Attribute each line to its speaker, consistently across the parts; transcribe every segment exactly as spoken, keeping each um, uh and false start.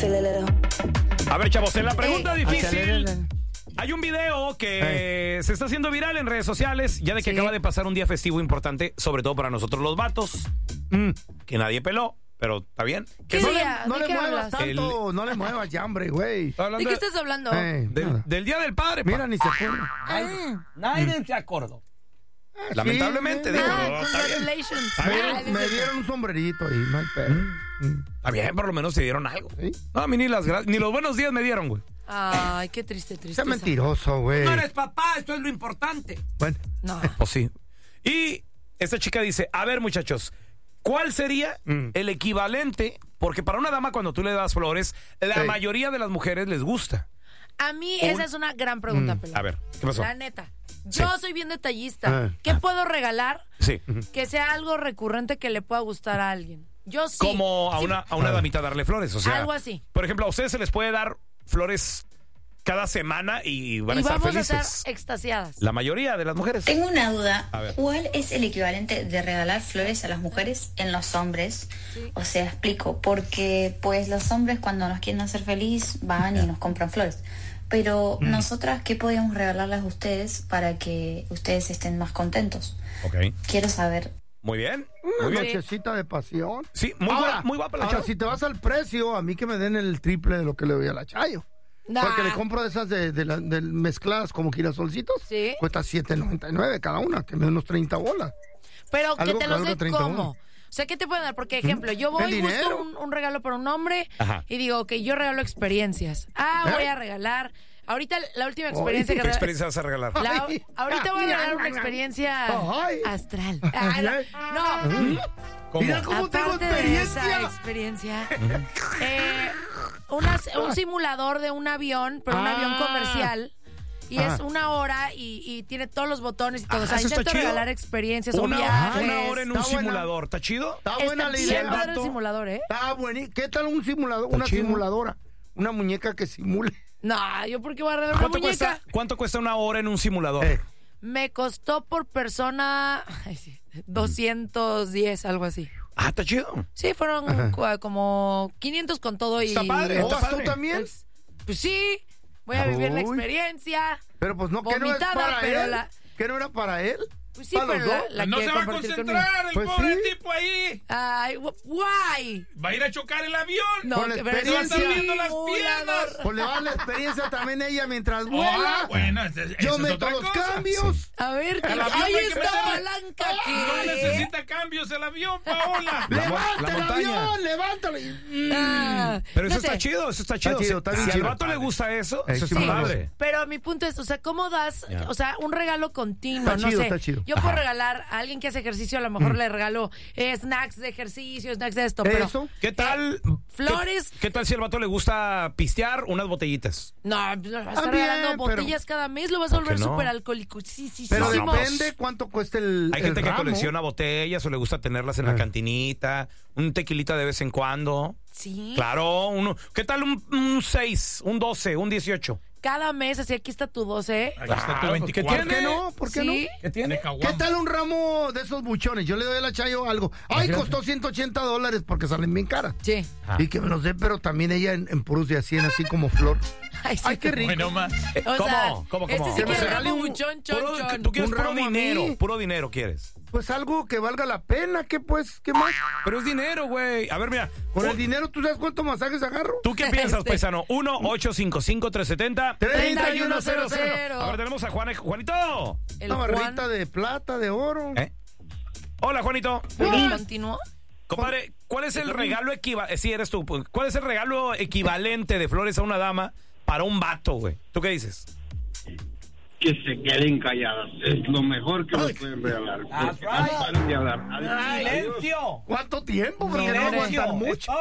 Speaker 1: A ver, chavos, en la pregunta
Speaker 2: Ey.
Speaker 1: difícil... Hay un video que se está haciendo viral en redes sociales, ya de que
Speaker 2: Sí.
Speaker 1: acaba de pasar un día festivo importante, sobre todo para nosotros los vatos, mm, que nadie peló, pero está bien.
Speaker 2: ¿Qué
Speaker 1: Que no-
Speaker 2: día?
Speaker 3: No
Speaker 2: ¿De
Speaker 3: le
Speaker 2: qué
Speaker 3: muevas
Speaker 2: hablas?
Speaker 3: tanto, no le muevas ya, hombre, güey.
Speaker 1: Estoy hablando
Speaker 2: ¿De qué
Speaker 1: de-
Speaker 2: estás hablando?
Speaker 3: Eh,
Speaker 1: del,
Speaker 3: nada.
Speaker 1: del Día del Padre, pa.
Speaker 3: Mira, ni se pone.
Speaker 2: Ah,
Speaker 1: Nadie se acordó. Lamentablemente,
Speaker 3: sí,
Speaker 1: digo,
Speaker 2: ah,
Speaker 1: está bien.
Speaker 2: congratulations.
Speaker 1: Está bien.
Speaker 2: Ah,
Speaker 3: Me dieron un sombrerito ahí, no hay pedo. Mm.
Speaker 1: Está bien, por lo menos se dieron algo.
Speaker 3: ¿Sí?
Speaker 1: No, a mí ni, las gra- ni los buenos días me dieron, güey.
Speaker 2: Ay, qué triste, triste.
Speaker 3: Sea mentiroso, güey.
Speaker 1: papá, esto es lo importante.
Speaker 3: Bueno,
Speaker 2: No.
Speaker 1: Pues sí. Y esta chica dice, a ver, muchachos, ¿cuál sería
Speaker 3: Mm.
Speaker 1: el equivalente? Porque para una dama cuando tú le das flores, la
Speaker 3: Sí.
Speaker 1: mayoría de las mujeres les gusta.
Speaker 2: A mí esa es una gran pregunta,
Speaker 3: Mm.
Speaker 2: Pelón.
Speaker 1: A ver, ¿qué pasó?
Speaker 2: La neta. Yo
Speaker 1: Sí.
Speaker 2: soy bien detallista.
Speaker 3: Ah.
Speaker 2: ¿Qué puedo regalar
Speaker 1: Sí.
Speaker 2: que sea algo recurrente que le pueda gustar a alguien? Yo sí.
Speaker 1: Como a
Speaker 2: Sí.
Speaker 1: una, a una
Speaker 3: Ah.
Speaker 1: damita darle flores, o sea.
Speaker 2: Algo así.
Speaker 1: Por ejemplo, a ustedes se les puede dar flores cada semana y van a
Speaker 2: Y
Speaker 1: estar
Speaker 2: vamos a
Speaker 1: felices.
Speaker 2: estar extasiadas.
Speaker 1: La mayoría de las mujeres.
Speaker 4: Tengo una duda.
Speaker 1: A ver.
Speaker 4: ¿Cuál es el equivalente de regalar flores a las mujeres en los hombres?
Speaker 2: Sí.
Speaker 4: O sea, explico, porque pues los hombres cuando nos quieren hacer feliz van y nos compran flores. Pero
Speaker 1: Mm.
Speaker 4: nosotras, ¿qué podríamos regalarles a ustedes para que ustedes estén más contentos?
Speaker 1: Ok.
Speaker 4: Quiero saber.
Speaker 1: Muy bien.
Speaker 3: una
Speaker 1: Muy bien.
Speaker 3: nochecita de pasión.
Speaker 1: Sí, muy,
Speaker 3: Ahora,
Speaker 1: guapa, muy guapa la
Speaker 3: ahora,
Speaker 1: chava.
Speaker 3: si te vas al precio, a mí que me den el triple de lo que le doy a la Chayo.
Speaker 2: Nah.
Speaker 3: Porque le compro de esas de, de, la- de mezcladas como girasolcitos.
Speaker 2: Sí.
Speaker 3: Cuesta siete noventa y nueve cada una, que me da unos treinta bolas.
Speaker 2: Pero que
Speaker 3: Algo
Speaker 2: te
Speaker 3: que
Speaker 2: los
Speaker 3: valga
Speaker 2: dé
Speaker 3: treinta y uno.
Speaker 2: cómo. O sea, ¿qué te pueden dar? Porque, ejemplo, yo voy
Speaker 3: El
Speaker 2: y busco
Speaker 3: dinero.
Speaker 2: un, un regalo para un hombre
Speaker 1: Ajá.
Speaker 2: y digo, ok, yo regalo experiencias. Ah,
Speaker 3: ¿Eh?
Speaker 2: voy a regalar. Ahorita la última
Speaker 3: Ay,
Speaker 2: experiencia
Speaker 1: ¿Qué
Speaker 2: que re-
Speaker 1: experiencia vas a regalar?
Speaker 2: la-
Speaker 3: Ay.
Speaker 2: ahorita voy a regalar una experiencia
Speaker 3: Ay.
Speaker 2: astral. Ah,
Speaker 3: Ay.
Speaker 2: no,
Speaker 1: ¿Cómo?
Speaker 3: Mira cómo tengo
Speaker 2: aparte de esa
Speaker 3: experiencia.
Speaker 2: experiencia, eh, una- un simulador de un avión, pero un
Speaker 3: Ah.
Speaker 2: avión comercial. Y
Speaker 3: Ajá.
Speaker 2: es una hora y, y tiene todos los botones y todo.
Speaker 1: Ah,
Speaker 2: o sea,
Speaker 1: eso está
Speaker 2: intento
Speaker 1: chido.
Speaker 2: regalar experiencias o
Speaker 1: Una,
Speaker 2: viajes.
Speaker 1: una hora en un
Speaker 3: Está buena.
Speaker 1: simulador, ¿está chido?
Speaker 3: Está
Speaker 2: Está
Speaker 3: buena la
Speaker 2: bien
Speaker 3: idea,
Speaker 2: padre el
Speaker 3: vato.
Speaker 2: simulador, ¿eh?
Speaker 3: Está buenísimo. ¿Qué tal un simulador? Una
Speaker 1: chido.
Speaker 3: simuladora. Una muñeca que simule.
Speaker 2: No, yo por qué voy a regalar una
Speaker 1: ¿Cuánto
Speaker 2: muñeca.
Speaker 1: cuesta, ¿Cuánto cuesta una hora en un simulador?
Speaker 3: Eh,
Speaker 2: Me costó por persona ay, sí, doscientos diez, algo así.
Speaker 1: Ah, está chido.
Speaker 2: Sí, fueron
Speaker 3: Ajá.
Speaker 2: cu- como quinientos con todo y...
Speaker 1: Está padre,
Speaker 3: ¿Oh,
Speaker 1: está
Speaker 3: tú
Speaker 1: padre.
Speaker 3: también?
Speaker 2: Pues, pues sí, voy a vivir la
Speaker 3: Uy.
Speaker 2: experiencia.
Speaker 3: Pero pues no, que no es
Speaker 2: Vomitada,
Speaker 3: para
Speaker 2: pero
Speaker 3: él.
Speaker 2: la-
Speaker 3: ¿Que no era para él?
Speaker 2: Pues sí,
Speaker 3: ¿Para
Speaker 2: pero
Speaker 3: los
Speaker 2: la,
Speaker 3: dos?
Speaker 2: la
Speaker 5: No
Speaker 2: quiere
Speaker 5: se va a
Speaker 2: compartir
Speaker 5: concentrar
Speaker 2: conmigo.
Speaker 5: el
Speaker 3: Pues
Speaker 5: pobre
Speaker 3: sí.
Speaker 5: tipo ahí.
Speaker 2: Ay, wh- why?
Speaker 5: Va a ir a chocar el avión.
Speaker 2: No,
Speaker 3: Con la
Speaker 2: que pero es
Speaker 3: experiencia.
Speaker 2: un
Speaker 5: Abriendo las
Speaker 2: simulador.
Speaker 5: piernas.
Speaker 3: Pues le va a dar la experiencia también ella mientras
Speaker 5: Ah,
Speaker 3: vuela.
Speaker 5: bueno, ese- esa
Speaker 3: Yo
Speaker 5: es
Speaker 3: meto
Speaker 5: otra
Speaker 3: los
Speaker 5: cosa.
Speaker 3: cambios.
Speaker 2: A ver, ¿qué?
Speaker 5: El avión
Speaker 2: ¡Ay,
Speaker 5: hay que
Speaker 2: esta
Speaker 5: meterle-
Speaker 2: palanca
Speaker 5: No
Speaker 2: qué!
Speaker 5: necesita cambios el avión, Paola.
Speaker 1: La mo-
Speaker 3: ¡Levanta
Speaker 1: la
Speaker 3: el
Speaker 1: montaña.
Speaker 3: avión! ¡Levántalo!
Speaker 2: Ah,
Speaker 1: Pero eso
Speaker 2: no sé.
Speaker 1: está chido, eso está chido.
Speaker 3: chido,
Speaker 1: Si-
Speaker 3: está bien
Speaker 1: si al
Speaker 3: chido.
Speaker 1: vato le gusta eso,
Speaker 3: Eh,
Speaker 1: eso
Speaker 3: sí,
Speaker 1: está
Speaker 3: sí.
Speaker 1: padre.
Speaker 2: Pero mi punto es, o sea, ¿cómo das,
Speaker 1: Ya.
Speaker 2: o sea, un regalo continuo?
Speaker 3: Está
Speaker 2: no
Speaker 3: chido,
Speaker 2: sé.
Speaker 3: está chido.
Speaker 2: Yo
Speaker 1: Ajá.
Speaker 2: puedo regalar a alguien que hace ejercicio, a lo mejor le regalo eh, snacks de ejercicio, snacks de esto, pero...
Speaker 3: ¿Eso?
Speaker 1: ¿Qué tal?
Speaker 2: flores.
Speaker 1: ¿Qué, qué tal si al vato le gusta pistear unas botellitas?
Speaker 2: No, pues, vas a estar
Speaker 3: Ah, bien,
Speaker 2: regalando
Speaker 3: pero-
Speaker 2: botellas cada mes, lo vas a
Speaker 1: ¿Por qué
Speaker 2: volver
Speaker 1: no?
Speaker 2: súper alcohólico. Sí, sí, sí.
Speaker 3: Pero
Speaker 2: sí.
Speaker 1: vamos.
Speaker 3: depende cuánto cueste el
Speaker 1: Hay
Speaker 3: el
Speaker 1: gente que
Speaker 3: ramo.
Speaker 1: colecciona botellas o le gusta tenerlas en la
Speaker 3: Ah.
Speaker 1: cantinita, un tequilita de vez en cuando.
Speaker 2: Sí.
Speaker 1: Claro, uno. ¿Qué tal un, un seis, un doce, un dieciocho?
Speaker 2: Cada mes, así aquí está tu doce.
Speaker 5: Aquí está tu
Speaker 1: Claro,
Speaker 5: veinticuatro.
Speaker 1: ¿qué
Speaker 3: ¿Por qué no? ¿Por qué
Speaker 2: Sí.
Speaker 3: no?
Speaker 1: ¿Qué
Speaker 5: De
Speaker 1: tiene?
Speaker 5: caguama.
Speaker 3: ¿Qué tal un ramo de esos buchones? Yo le doy a la Chayo algo. Ay,
Speaker 1: Imagínate.
Speaker 3: costó ciento ochenta dólares porque salen bien caras.
Speaker 2: Sí.
Speaker 1: Ah.
Speaker 3: Y que me los dé, pero también ella en, en puros de a cien, así como flor.
Speaker 2: Ay, sí.
Speaker 3: Ay, qué rico.
Speaker 5: Bueno, más.
Speaker 2: O
Speaker 1: ¿Cómo?
Speaker 2: sea,
Speaker 1: ¿Cómo,
Speaker 2: Este
Speaker 1: cómo?
Speaker 2: sí
Speaker 3: Que me
Speaker 2: quiere
Speaker 3: regale
Speaker 2: ramo
Speaker 3: un-
Speaker 2: buchón, chon,
Speaker 1: Puro-
Speaker 2: chon.
Speaker 1: tú quieres
Speaker 3: Un
Speaker 1: puro
Speaker 3: ramo a mí.
Speaker 1: dinero, puro dinero quieres.
Speaker 3: Pues algo que valga la pena, ¿qué pues? ¿Qué más?
Speaker 1: Pero es dinero, güey. A ver, mira.
Speaker 3: Con
Speaker 1: un-
Speaker 3: el dinero, ¿tú sabes cuántos masajes agarro?
Speaker 1: ¿Tú qué piensas,
Speaker 2: Este.
Speaker 1: paisano? uno ocho cinco cinco tres siete cero
Speaker 3: treinta
Speaker 2: y uno cero cero.
Speaker 1: A ver, tenemos a Juan. Juanito.
Speaker 2: El
Speaker 3: Una
Speaker 2: Juan.
Speaker 3: barrita de plata, de oro.
Speaker 1: ¿Eh? Hola, Juanito.
Speaker 2: ¿Continuó?
Speaker 1: Compadre, ¿cuál es el regalo equivalente? Sí, eres tú. pues, ¿Cuál es el regalo equivalente de flores a una dama para un vato, güey? ¿Tú qué dices?
Speaker 6: Que se queden calladas. Es lo mejor que nos pueden regalar. Porque no paran de hablar. Adiós.
Speaker 3: ¿Cuánto tiempo? Porque no
Speaker 2: Silencio.
Speaker 3: aguantan mucho.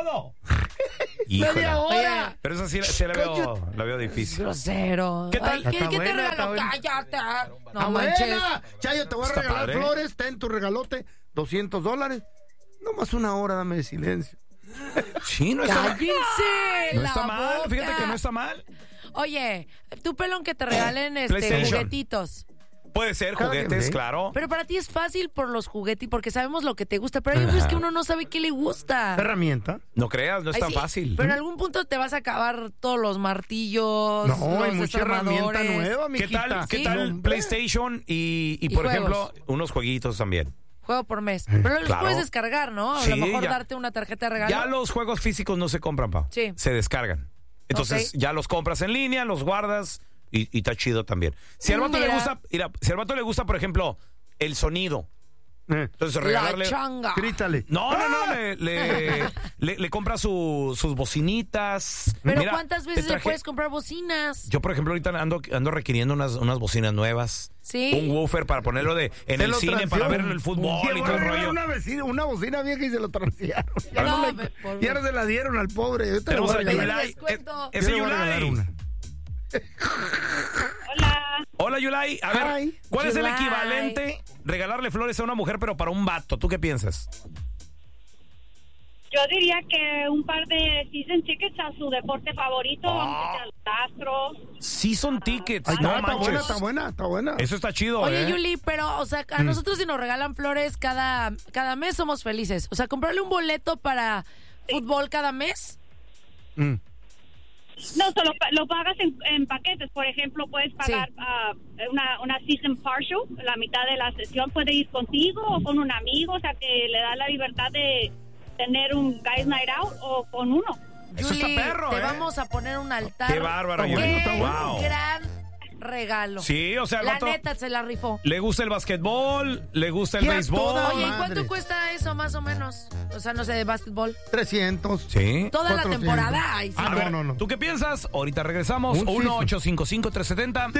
Speaker 1: Híjole.
Speaker 3: ¡Media hora!
Speaker 2: Oye,
Speaker 1: Pero eso sí, sí la veo, la veo difícil.
Speaker 2: grosero.
Speaker 1: ¿Qué tal?
Speaker 2: Ay, ¿qué,
Speaker 3: Está
Speaker 2: qué te
Speaker 3: buena, está
Speaker 2: regaló?
Speaker 3: buena.
Speaker 2: Cállate. No
Speaker 3: ¡Ah,
Speaker 2: manches.
Speaker 3: buena! Chayo, te voy a
Speaker 1: Está
Speaker 3: regalar
Speaker 1: padre.
Speaker 3: flores. Ten tu regalote, doscientos dólares. Nomás una hora, dame de silencio.
Speaker 1: Sí, no está mal.
Speaker 2: Cállense.
Speaker 1: No
Speaker 2: la
Speaker 1: está mal,
Speaker 2: boca.
Speaker 1: fíjate que no está mal.
Speaker 2: Oye, tú pelón que te regalen este
Speaker 1: PlayStation.
Speaker 2: juguetitos.
Speaker 1: Puede ser,
Speaker 3: Cada
Speaker 1: juguetes,
Speaker 3: quien, ¿eh?
Speaker 1: claro.
Speaker 2: Pero para ti es fácil por los juguetes, porque sabemos lo que te gusta, pero hay veces que uno no sabe qué le gusta.
Speaker 3: Herramienta.
Speaker 1: No creas, no es
Speaker 2: Ay,
Speaker 1: tan
Speaker 2: sí,
Speaker 1: fácil.
Speaker 2: Pero en algún punto te vas a acabar todos los martillos,
Speaker 3: No, hay
Speaker 2: los
Speaker 3: mucha herramienta
Speaker 2: desarmadores.
Speaker 3: nueva,
Speaker 1: ¿Qué
Speaker 3: mijita.
Speaker 1: tal, ¿qué
Speaker 2: Sí.
Speaker 1: tal
Speaker 3: Hombre.
Speaker 1: PlayStation y, y,
Speaker 2: Y
Speaker 1: por
Speaker 2: juegos.
Speaker 1: ejemplo, unos jueguitos también?
Speaker 2: Juego por mes. Pero los
Speaker 1: Claro.
Speaker 2: puedes descargar, ¿no? A
Speaker 1: Sí,
Speaker 2: lo mejor
Speaker 1: ya.
Speaker 2: darte una tarjeta de regalo.
Speaker 1: Ya los juegos físicos no se compran, pa.
Speaker 2: Sí.
Speaker 1: Se descargan. Entonces
Speaker 2: Ok.
Speaker 1: ya los compras en línea, los guardas y, y está chido también. Si al vato le
Speaker 2: Mira.
Speaker 1: gusta, mira, si al vato le gusta, por ejemplo, el sonido,
Speaker 3: Eh,
Speaker 1: entonces
Speaker 2: La
Speaker 1: regalarle.
Speaker 2: changa.
Speaker 3: grítale.
Speaker 1: No, no, no, le, le, le, le compra su- sus bocinitas.
Speaker 2: Pero
Speaker 1: Mira,
Speaker 2: ¿cuántas
Speaker 1: te
Speaker 2: veces le
Speaker 1: traje-
Speaker 2: puedes comprar bocinas?
Speaker 1: Yo, por ejemplo, ahorita ando, ando requiriendo unas, unas bocinas nuevas.
Speaker 2: Sí.
Speaker 1: Un woofer para ponerlo de en
Speaker 3: Se
Speaker 1: el
Speaker 3: lo
Speaker 1: cine
Speaker 3: transeó.
Speaker 1: para ver el fútbol y
Speaker 3: Llegó
Speaker 1: todo
Speaker 3: a
Speaker 1: el
Speaker 3: regalar
Speaker 1: rollo.
Speaker 3: Una, vecina, una bocina vieja y se lo transearon. Ya,
Speaker 2: No,
Speaker 3: no
Speaker 2: me-
Speaker 3: le-
Speaker 2: por-
Speaker 3: ya no se la dieron al pobre. Yo te la
Speaker 1: Tenemos
Speaker 3: voy
Speaker 1: a
Speaker 3: a regalar.
Speaker 1: Yulai.
Speaker 2: descuento.
Speaker 1: Eh,
Speaker 3: Yo
Speaker 1: Ese
Speaker 3: le voy a regalar
Speaker 1: Yulai.
Speaker 3: una.
Speaker 7: Hola,
Speaker 1: Hola, Yulai. A ver,
Speaker 3: Hi,
Speaker 1: ¿cuál es el
Speaker 2: Yulai.
Speaker 1: equivalente regalarle flores a una mujer, pero para un vato? ¿Tú qué piensas?
Speaker 7: yo diría que un par de season tickets a su deporte favorito, aunque sea el Astros.
Speaker 1: Sí son tickets.
Speaker 3: Ahí
Speaker 1: no
Speaker 3: está, está
Speaker 1: manches.
Speaker 3: buena, está buena, está buena.
Speaker 1: Eso está chido,
Speaker 2: Oye,
Speaker 1: ¿eh?
Speaker 2: Yuli, pero, o sea, a nosotros si nos regalan flores cada, cada mes somos felices. O sea, comprarle un boleto para fútbol cada mes.
Speaker 3: Mm.
Speaker 7: No, solo pa- lo pagas en, en paquetes. Por ejemplo, puedes pagar
Speaker 2: Sí.
Speaker 7: ah, una, una season partial, la mitad de la sesión puede ir contigo o con un amigo, o sea, que le da la libertad de tener un guys night out o con uno.
Speaker 1: Eso está
Speaker 2: Yuli,
Speaker 1: perro,
Speaker 2: te
Speaker 1: ¿eh?
Speaker 2: vamos a poner un altar.
Speaker 1: Qué bárbaro,
Speaker 3: Está
Speaker 1: Yuli.
Speaker 3: bueno,
Speaker 2: Qué
Speaker 3: está bueno.
Speaker 1: Wow.
Speaker 2: gran regalo.
Speaker 1: Sí, o sea, el
Speaker 2: La
Speaker 1: vato
Speaker 2: neta se la rifó.
Speaker 1: le gusta el basquetbol, le gusta el
Speaker 3: Y a
Speaker 1: béisbol.
Speaker 3: toda
Speaker 2: Oye, ¿y
Speaker 3: madre.
Speaker 2: cuánto cuesta eso más o menos? O sea, no sé, de básquetbol.
Speaker 3: trescientos.
Speaker 1: Sí.
Speaker 2: Toda la
Speaker 3: cuatrocientos.
Speaker 2: temporada. Ay, sí.
Speaker 3: Ah,
Speaker 1: A
Speaker 3: no,
Speaker 1: ver,
Speaker 3: no, no.
Speaker 1: ¿tú qué piensas? Ahorita regresamos.
Speaker 3: Un
Speaker 1: uno ocho cinco cinco tres siete cero